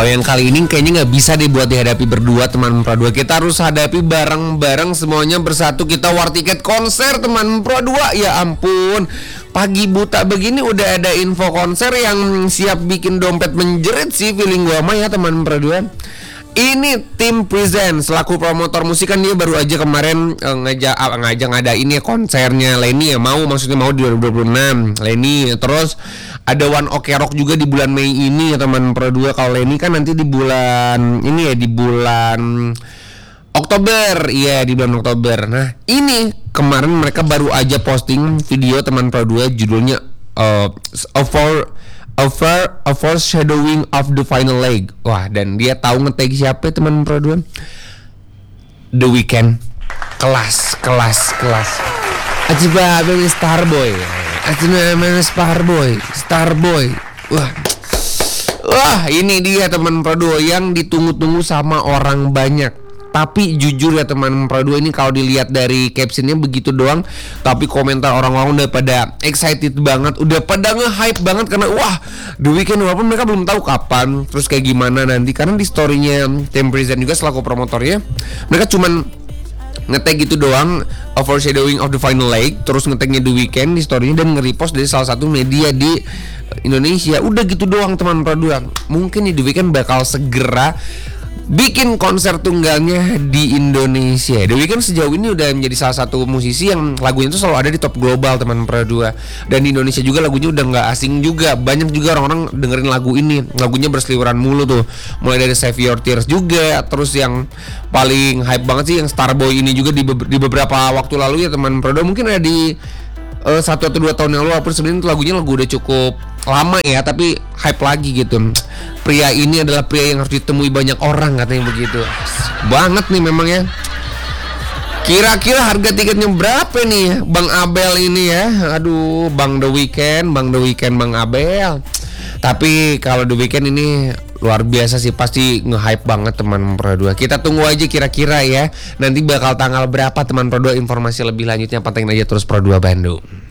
Kalau yang kali ini kayaknya nggak bisa deh buat dihadapi berdua teman Pro 2. Kita harus hadapi bareng-bareng semuanya bersatu. Kita war tiket konser teman Pro 2. Ya ampun, pagi buta begini udah ada info konser yang siap bikin dompet menjerit sih feeling gua mah ya teman Pro 2. Ini Tim Present selaku promotor musik kan dia baru aja kemarin ngajak ngadain ya konsernya Lenny ya, maksudnya mau di 2026 Lenny. Terus ada One Ok Rock juga di bulan Mei ini ya teman Pro 2. Kalau Lenny kan nanti di bulan ini ya, di bulan Oktober. Iya, di bulan Oktober. Nah, ini kemarin mereka baru aja posting video teman Pro 2 judulnya A foreshadowing of the final leg. Wah, dan dia tahu nge-tag siapa teman Pro 2? The Weeknd. Kelas. Ajiba dari Starboy. Starboy. Wah, ini dia teman Pro 2 yang ditunggu-tunggu sama orang banyak. Tapi jujur ya teman Pro 2, ini kalau dilihat dari captionnya begitu doang, tapi komentar orang-orang udah pada excited banget, udah pada nge-hype banget karena wah, The Weeknd, walaupun mereka belum tahu kapan, terus kayak gimana nanti. Karena di storynya Tim Present juga selaku promotornya, mereka cuman ngetag gitu doang, A foreshadowing of the final leg, terus ngetagnya The Weeknd di storynya dan nge-repost dari salah satu media di Indonesia. Udah gitu doang teman Pro 2. Mungkin nih The Weeknd bakal segera bikin konser tunggalnya di Indonesia. The Weeknd sejauh ini udah menjadi salah satu musisi yang lagunya itu selalu ada di top global teman Pro 2. Dan di Indonesia juga lagunya udah nggak asing juga. Banyak juga orang-orang dengerin lagu ini. Lagunya berseliweran mulu tuh. Mulai dari Save Your Tears juga. Terus yang paling hype banget sih yang Starboy ini juga di beberapa waktu lalu ya teman Pro 2. Mungkin ada di 1 atau 2 tahun yang lalu. Walaupun sebenarnya lagunya udah cukup lama ya, tapi hype lagi gitu. Pria ini adalah pria yang harus ditemui banyak orang, katanya begitu. Banget nih memang ya. Kira-kira harga tiketnya berapa nih Bang Abel ini ya? Aduh, Bang The Weeknd, Bang Abel. Tapi kalau The Weeknd ini luar biasa sih, pasti nge-hype banget teman Pro 2. Kita tunggu aja kira-kira ya. Nanti bakal tanggal berapa teman Pro 2, informasi lebih lanjutnya pantengin aja terus Pro 2 Bandung.